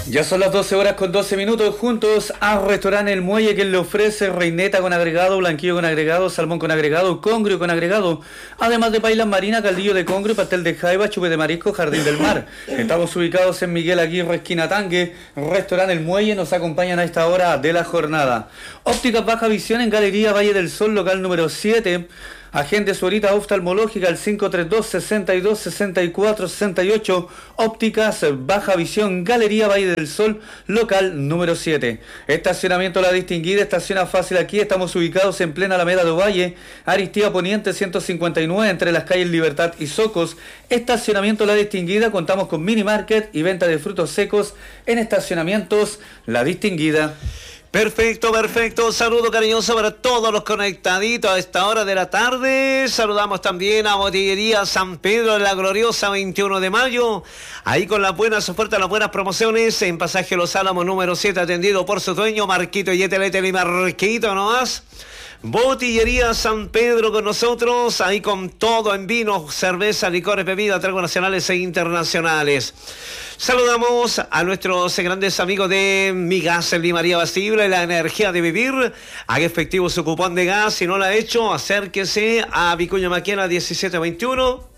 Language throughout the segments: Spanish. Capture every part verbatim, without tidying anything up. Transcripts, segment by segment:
Ya son las doce horas con doce minutos, juntos a Restaurante El Muelle, que le ofrece reineta con agregado, blanquillo con agregado, salmón con agregado, congrio con agregado, además de pailas marinas, caldillo de congrio, pastel de jaiba, chupe de marisco, jardín del mar. Estamos ubicados en Miguel Aguirre, esquina Tangue. Restaurante El Muelle nos acompañan a esta hora de la jornada. Ópticas Baja Visión en Galería Valle del Sol, local número siete. Agente su horita oftalmológica al cinco tres dos, seis dos, seis cuatro, seis ocho. Ópticas Baja Visión, Galería Valle del Sol, local número siete. Estacionamiento La Distinguida, estaciona fácil aquí. Estamos ubicados en plena Alameda de Ovalle, Aristía Poniente ciento cincuenta y nueve, entre las calles Libertad y Socos. Estacionamiento La Distinguida, contamos con mini market y venta de frutos secos en estacionamientos La Distinguida. Perfecto, perfecto. Saludo cariñoso para todos los conectaditos a esta hora de la tarde. Saludamos también a Botillería San Pedro de la gloriosa veintiuno de mayo. Ahí con las buenas ofertas, las buenas promociones. En Pasaje Los Álamos número siete, atendido por su dueño Marquito Yetelete y Marquito nomás. Botillería San Pedro con nosotros, ahí con todo en vino, cerveza, licores, bebidas, tragos nacionales e internacionales. Saludamos a nuestros grandes amigos de Mi Gas, el Di María Basible, la energía de vivir. Haga efectivo su cupón de gas, si no lo ha hecho, acérquese a Vicuña Maquena diecisiete veintiuno.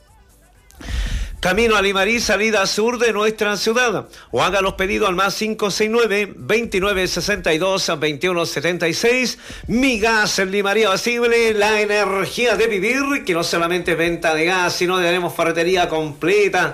Camino a Limarí, salida sur de nuestra ciudad. O haga los pedidos al más cinco seis nueve, veintinueve sesenta y dos, veintiuno setenta y seis. Mi Gas en Limarí Basible, la energía de vivir, que no solamente es venta de gas, sino tenemos ferretería completa.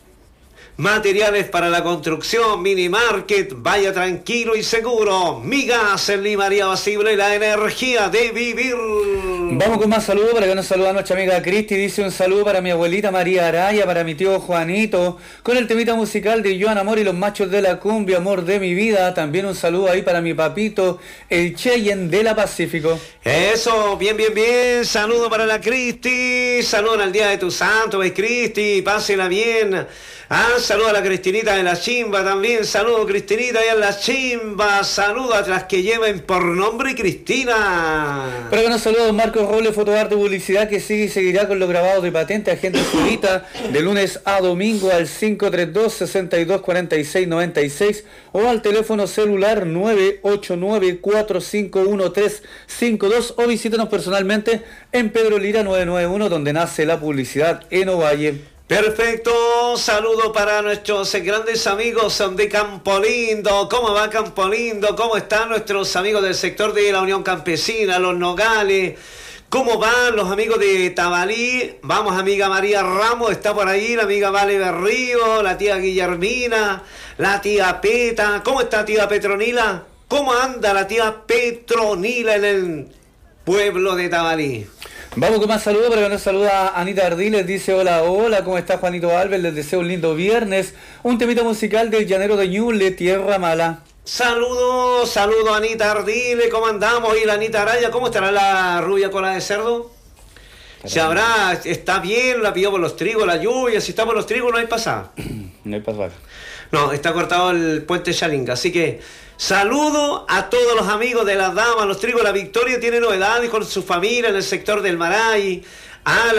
Materiales para la construcción, mini market, vaya tranquilo y seguro. Mi Gas en Limarí Basible, la energía de vivir. Vamos con más saludos para que nos saluda nuestra amiga Cristi. Dice un saludo para mi abuelita María Araya, para mi tío Juanito, con el temita musical de Joan Amor y los Machos de la Cumbia, Amor de mi vida. También un saludo ahí para mi papito, el Cheyenne de la Pacífico. Eso, bien, bien, bien. Saludo para la Cristi. Saludo en el día de tu santo, ¿ves, Cristi? Pásela bien. Ah, saludo a la Cristinita de la Chimba también. Saludo, Cristinita allá en la Chimba. Saludo a las que lleven por nombre Cristina. Pero que nos saluda Marcos Robles, fotoarte publicidad, que sigue y seguirá con los grabados de patente. Agente Zurita de lunes a domingo al cinco tres dos, seis dos cuatro seis nueve seis o al teléfono celular nueve ocho nueve, cuatro cinco uno, tres cinco dos, o visítanos personalmente en Pedro Lira novecientos noventa y uno, donde nace la publicidad en Ovalle. Perfecto, saludo para nuestros grandes amigos de Campolindo. ¿Cómo va Campolindo? ¿Cómo están nuestros amigos del sector de la Unión Campesina, Los Nogales? ¿Cómo van los amigos de Tabalí? Vamos, amiga María Ramos, está por ahí, la amiga Vale Berrío, la tía Guillermina, la tía Peta. ¿Cómo está tía Petronila? ¿Cómo anda la tía Petronila en el pueblo de Tabalí? Vamos con más saludos, pero que nos saluda Anita Ardiles, dice hola, hola, ¿cómo está Juanito Alves? Les deseo un lindo viernes, un temita musical del llanero de Ñuble, Tierra Mala. Saludos, saludos Anita Ardiles, ¿cómo andamos? Y la Anita Araya, ¿cómo estará la rubia cola de cerdo? ¿Se habrá, está bien, la pilló por los trigos, la lluvia? Si está por los trigos no hay pasada. No hay pasada. No, está cortado el puente Chalinga, así que saludo a todos los amigos de las damas, los trigos. La Victoria tiene novedades con su familia en el sector del Maray. A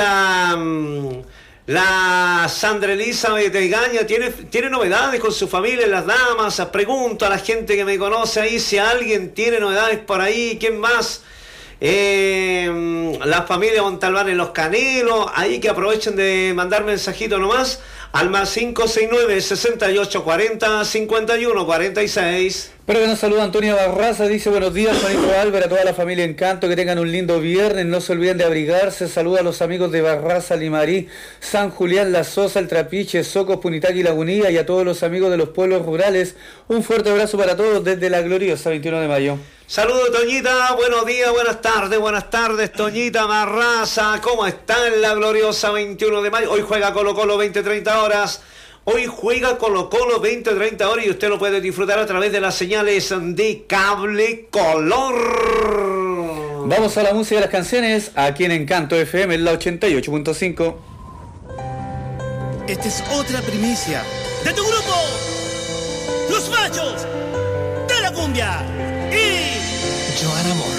la, la Sandra Elizabeth de Gaña tiene, tiene novedades con su familia en las damas. Pregunto a la gente que me conoce ahí si alguien tiene novedades por ahí. ¿Quién más? Eh, la familia Montalbán en Los Canelos. Ahí que aprovechen de mandar mensajito nomás al más cinco seis nueve, sesenta y ocho cuarenta, cincuenta y uno cuarenta y seis. Pero que nos saluda Antonio Barraza, dice buenos días Juanito Álvarez, a toda la familia Encanto, que tengan un lindo viernes, no se olviden de abrigarse. Saluda a los amigos de Barraza, Limarí, San Julián, La Sosa, El Trapiche, Socos, Punitaqui, Lagunilla, y a todos los amigos de los pueblos rurales. Un fuerte abrazo para todos desde la gloriosa veintiuno de mayo. Saludos, Toñita, buenos días, buenas tardes, buenas tardes, Toñita Barraza, ¿cómo está en la gloriosa veintiuno de mayo? Hoy juega Colo Colo veinte treinta horas, hoy juega Colo Colo veinte treinta horas y usted lo puede disfrutar a través de las señales de Cable Color. Vamos a la música de las canciones, aquí en Encanto F M, en la ochenta y ocho punto cinco. Esta es otra primicia de tu grupo, Los Machos de la Cumbia y Joan Amor.